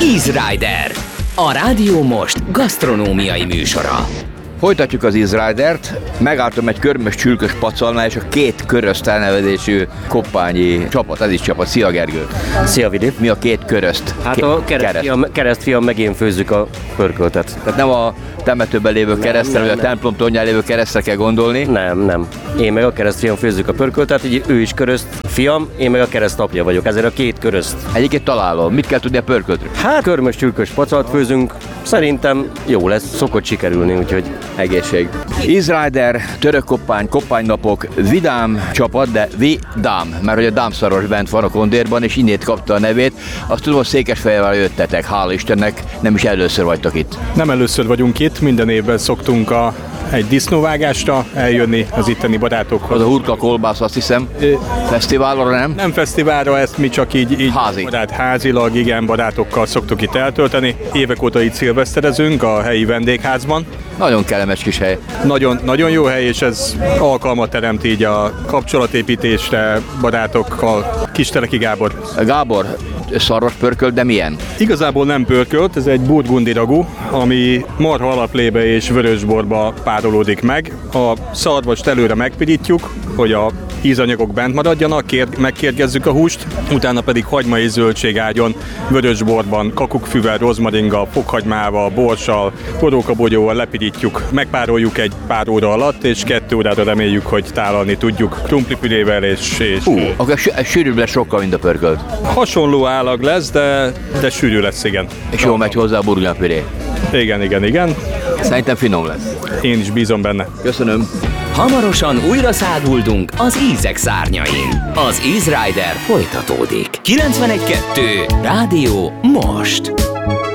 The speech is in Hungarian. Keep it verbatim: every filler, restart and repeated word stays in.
Easy Rider, a Rádió Most gasztronómiai műsora. Folytatjuk az Easy Ridert. Megálltam egy körmös csülkös pacalnál, és a két körözt elnevezésű koppányi csapat, ez is csapat. Szia, Gergő! Szia, Vidi! Mi a két körözt? Hát Ké- a keresztfiam, keresztfiam meg én főzzük a pörköltet. Tehát nem a temetőben lévő keresztre, vagy a nem. templom tornyán lévő keresztre kell gondolni. Nem, nem. Én meg a keresztfiam főzzük a pörköltet, így ő is körözt fiam, én meg a kereszt apja vagyok, ezért a két körözt. Egyébként találom. Mit kell tudni a pörköltről? Hát körmös csülkös pacalt főzünk, szerintem jó lesz, szokott sikerülni, úgyhogy Egészség. Easy Rider, török koppány, koppánynapok, vidám csapat, de vidám, mert hogy a dámszaros bent van a kondérban, és innét kapta a nevét. Azt tudom, hogy Székesfehérvárra jöttetek, hála Istennek, nem is először vagytok itt. Nem először vagyunk itt, minden évben szoktunk a, egy disznóvágásra eljönni az itteni barátokhoz. Az a hurka kolbász, azt hiszem, fesztiválra nem? Nem fesztiválra, ezt mi csak így, így Házi. barát, házilag, igen, barátokkal szoktuk itt eltölteni. Évek óta itt szilveszterezünk a helyi vendégházban. Nagyon kellemes kis hely. Nagyon, nagyon jó hely, és ez alkalmat teremt így a kapcsolatépítésre barátokkal. Kisteleki Gábor. Gábor, szarvas pörkölt, de milyen? Igazából nem pörkölt, ez egy burgundi ragú, ami marha alaplébe és vörösborba párolódik meg. A szarvast előre megpirítjuk, hogy a ízanyagok bent maradjanak, kér, megkérgezzük a húst, utána pedig hagyma és zöldségágyon, vörösborban, kakukkfűvel, rozmaringgal, fokhagymával, borssal, borókabogyóval lepirítjuk, megpároljuk egy pár óra alatt, és kettő órára reméljük, hogy tálalni tudjuk krumplipürével és, és Hú, akkor sü- sűrűbb lesz sokkal, mint a pörkölt. hasonló állag lesz, de, de sűrű lesz, igen. És jól megy hozzá a burgonyapüré. Igen, igen, igen. Szerintem finom lesz. Én is bízom benne. Köszönöm. Hamarosan újra száguldunk az ízek szárnyain. Az Easy Rider folytatódik. kilencvenegy kettő Rádió Most.